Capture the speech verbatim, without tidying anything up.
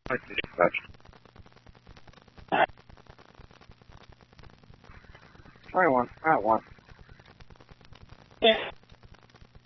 I can get touched. Try one. I want. Yeah.